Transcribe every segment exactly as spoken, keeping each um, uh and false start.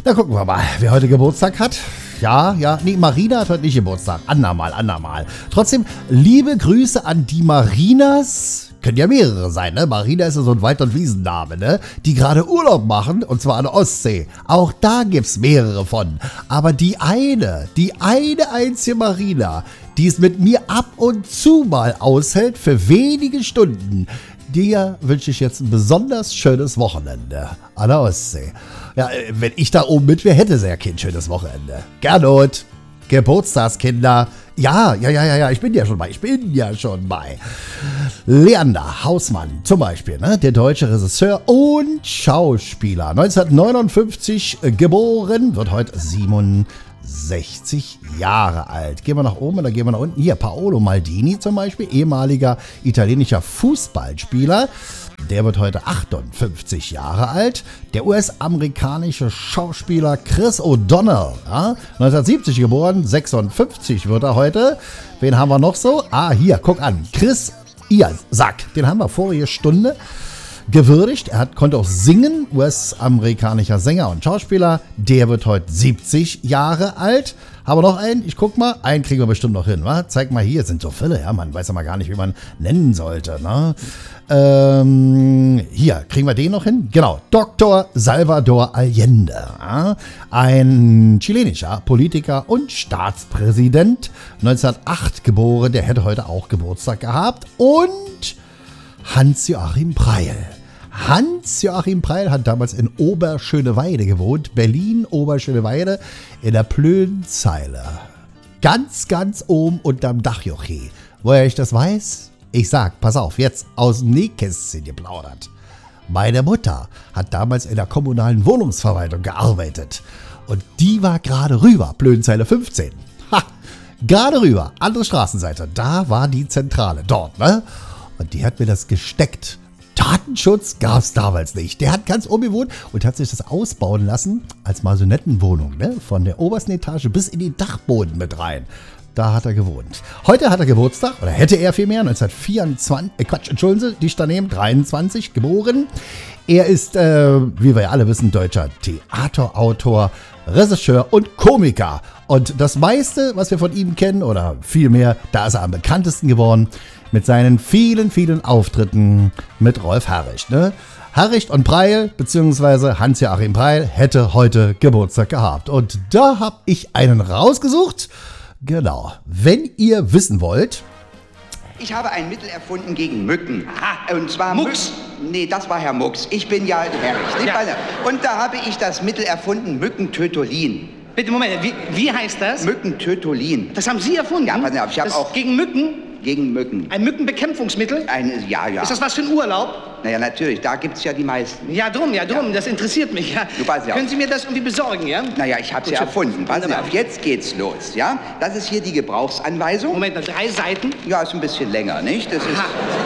Na, gucken wir mal, wer heute Geburtstag hat. Ja, ja, nee, Marina hat heute nicht Geburtstag. Andermal, andermal. Trotzdem, liebe Grüße an die Marinas. Können ja mehrere sein, ne? Marina ist ja so ein Wald- und Wiesenname, ne? Die gerade Urlaub machen, und zwar an der Ostsee. Auch da gibt's mehrere von. Aber die eine, die eine einzige Marina, die es mit mir ab und zu mal aushält für wenige Stunden, dir wünsche ich jetzt ein besonders schönes Wochenende an der Ostsee. Ja, wenn ich da oben mit wäre, hätte sie ja kein schönes Wochenende. Gernot, Geburtstagskinder. Ja, ja, ja, ja, ja, ich bin ja schon bei, ich bin ja schon bei. Leander Hausmann zum Beispiel, ne? Der deutsche Regisseur und Schauspieler. neunzehnhundertneunundfünfzig geboren, wird heute siebenundsechzig Jahre alt. Gehen wir nach oben oder gehen wir nach unten? Hier, Paolo Maldini zum Beispiel, ehemaliger italienischer Fußballspieler. Der wird heute achtundfünfzig Jahre alt. Der U S-amerikanische Schauspieler Chris O'Donnell, ja, neunzehnhundertsiebzig geboren, sechsundfünfzig wird er heute. Wen haben wir noch so? Ah, hier, guck an. Chris Isaak, den haben wir vorige Stunde gewürdigt. Er hat, konnte auch singen, U S-amerikanischer Sänger und Schauspieler. Der wird heute siebzig Jahre alt. Haben wir noch einen? Ich guck mal. Einen kriegen wir bestimmt noch hin, wa? Zeig mal hier, es sind so viele, ja, man weiß ja mal gar nicht, wie man nennen sollte, ne? Ähm, hier, kriegen wir den noch hin? Genau, Doktor Salvador Allende, ja? Ein chilenischer Politiker und Staatspräsident, neunzehnhundertacht geboren, der hätte heute auch Geburtstag gehabt. Und Hans-Joachim Preil. Hans-Joachim Preil hat damals in Oberschöneweide gewohnt, Berlin, Oberschöneweide, in der Plönzeile. Ganz, ganz oben unterm Dachjochee. Woher ich das weiß? Ich sag, pass auf, jetzt aus dem Nähkästchen geplaudert. Meine Mutter hat damals in der kommunalen Wohnungsverwaltung gearbeitet. Und die war gerade rüber, Plönzeile fünfzehn. Ha, gerade rüber, andere Straßenseite, da war die Zentrale, dort, ne? Und die hat mir das gesteckt. Datenschutz gab es damals nicht. Der hat ganz oben gewohnt und hat sich das ausbauen lassen als Maisonettenwohnung, ne? Von der obersten Etage bis in den Dachboden mit rein. Da hat er gewohnt. Heute hat er Geburtstag, oder hätte er vielmehr, neunzehnhundertvierundzwanzig, äh Quatsch, entschuldigen Sie, dicht daneben, dreiundzwanzig, geboren. Er ist, äh, wie wir ja alle wissen, deutscher Theaterautor, Regisseur und Komiker. Und das meiste, was wir von ihm kennen, oder vielmehr, da ist er am bekanntesten geworden, mit seinen vielen, vielen Auftritten mit Rolf Harricht. Ne? Harricht und Preil, beziehungsweise Hans-Joachim Preil, hätte heute Geburtstag gehabt. Und da habe ich einen rausgesucht. Genau. Wenn ihr wissen wollt... Ich habe ein Mittel erfunden gegen Mücken. Aha. Und zwar Mucks? Mücken. Nee, das war Herr Mucks. Ich bin ja Harricht. Nicht? Ja. Und da habe ich das Mittel erfunden, Mückentötolin. Bitte, Moment, wie, wie heißt das? Mückentötolin. Das haben Sie erfunden? Ja, pass auf, ich habe Das auch- Gegen Mücken? Gegen Mücken. Ein Mückenbekämpfungsmittel? Eine, ja, ja. Ist das was für ein Urlaub? Naja, natürlich, da gibt's ja die meisten. Ja, drum, ja, drum, das interessiert mich, ja. Du pass auf. Können Sie mir das irgendwie besorgen, ja? Naja, ich hab's Gut, ja schön. erfunden. Passen Sie Wunderbar. auf, jetzt geht's los, ja? Das ist hier die Gebrauchsanweisung. Moment, noch drei Seiten? Ja, ist ein bisschen länger, nicht? Das ist, Aha.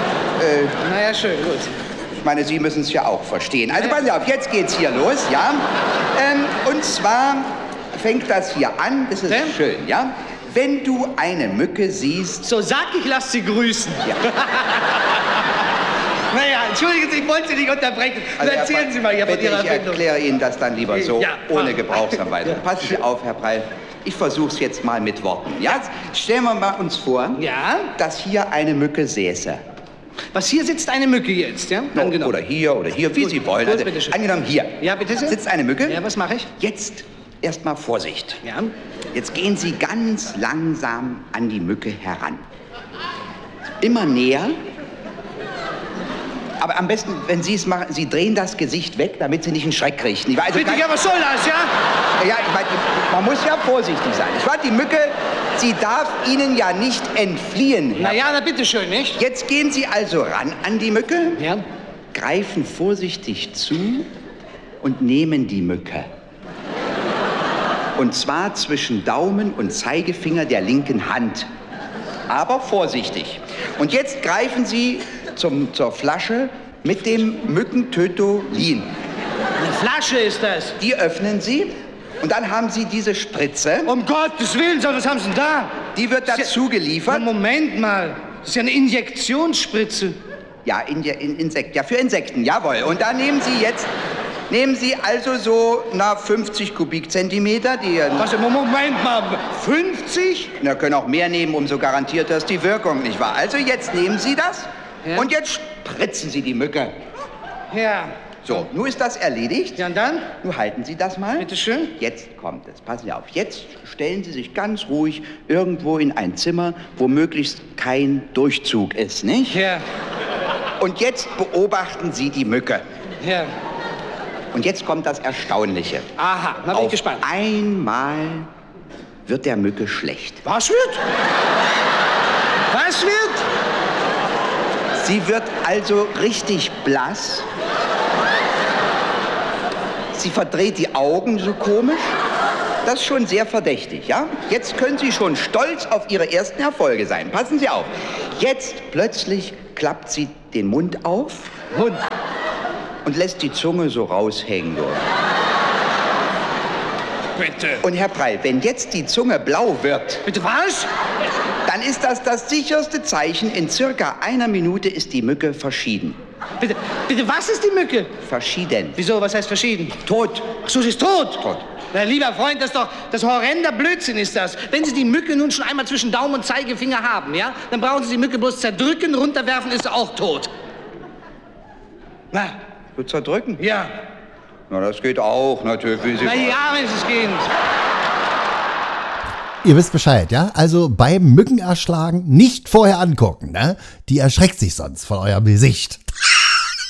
äh, Naja, schön, gut. ich meine, Sie müssen es ja auch verstehen. Also Ja. passen Sie auf, jetzt geht's hier los, ja? Ähm, und zwar fängt das hier an, das ist Ja. schön, ja? Wenn du eine Mücke siehst... So, sag ich, lass Sie grüßen. Ja. Naja, entschuldigen Sie, ich wollte Sie nicht unterbrechen. Also, Herr Erzählen Preil, Sie mal hier von bitte, Ihrer ich Erfindung. erkläre Ihnen das dann lieber so, Ja, ohne mach. Gebrauchsanweisung. Ja. Passen Sie auf, Herr Preil. Ich versuche es jetzt mal mit Worten. Ja? Stellen wir mal uns vor, Ja? dass hier eine Mücke säße. Was, hier sitzt eine Mücke jetzt, ja? No, Angenommen. oder hier oder hier, wie Gut, Sie wollen. gut, Also, bitteschön. angenommen hier. Ja, bitte sehr. Sitzt eine Mücke. Ja, was mache ich? Jetzt erstmal Vorsicht. Ja? Jetzt gehen Sie ganz langsam an die Mücke heran. Immer näher. Aber am besten, wenn Sie es machen, Sie drehen das Gesicht weg, damit sie nicht einen Schreck kriegt. Ich weiß, also Bitte, ganz- ja, was soll das, ja? ja, ich meine, man muss ja vorsichtig sein. Ich weiß, die Mücke, sie darf Ihnen ja nicht entfliehen. Herr. Na ja, na bitteschön, nicht? Jetzt gehen Sie also ran an die Mücke, Ja? greifen vorsichtig zu und nehmen die Mücke. Und zwar zwischen Daumen und Zeigefinger der linken Hand. Aber vorsichtig. Und jetzt greifen Sie zum, zur Flasche mit dem Mückentötolin. Eine Flasche ist das. Die öffnen Sie und dann haben Sie diese Spritze. Um Gottes Willen, so, was haben Sie denn da? Die wird Das ist dazu Na, geliefert. Moment mal. Das ist ja eine Injektionsspritze. Ja, in, in, Insekt, ja, für Insekten, jawohl. Und da nehmen Sie jetzt Nehmen Sie also so, na, fünfzig Kubikzentimeter, die... Was, Moment mal, fünfzig? Na, können auch mehr nehmen, umso garantierter ist die Wirkung, nicht wahr? Also jetzt nehmen Sie das Ja. und jetzt spritzen Sie die Mücke. Ja. So, nun ist das erledigt. Ja, und dann? Nun halten Sie das mal. Bitte schön. Jetzt kommt es. Passen Sie auf. Jetzt stellen Sie sich ganz ruhig irgendwo in ein Zimmer, wo möglichst kein Durchzug ist, nicht? Ja. Und jetzt beobachten Sie die Mücke. Ja. Und jetzt kommt das Erstaunliche. Aha, na bin ich Auf gespannt. einmal wird der Mücke schlecht. Was wird? Was wird? Sie wird also richtig blass. Sie verdreht die Augen so komisch. Das ist schon sehr verdächtig, ja? Jetzt können Sie schon stolz auf Ihre ersten Erfolge sein. Passen Sie auf. Jetzt plötzlich klappt sie den Mund auf Und? und lässt die Zunge so raushängen. So. Bitte. Und Herr Preil, wenn jetzt die Zunge blau wird, Bitte was? dann ist das das sicherste Zeichen. In circa einer Minute ist die Mücke verschieden. Bitte, bitte, was ist die Mücke? Verschieden. Wieso, was heißt verschieden? Tot. Ach so, sie ist tot. Tot. Na, lieber Freund, das ist doch, das horrender Blödsinn ist das. Wenn Sie die Mücke nun schon einmal zwischen Daumen und Zeigefinger haben, ja, dann brauchen Sie die Mücke bloß zerdrücken, runterwerfen, ist sie auch tot. Na, So zerdrücken? ja. Na, das geht auch natürlich. Wie Sie Na ja, Menschenskind. Ihr wisst Bescheid, ja? Also beim Mückenerschlagen nicht vorher angucken, ne? Die erschreckt sich sonst von eurem Gesicht.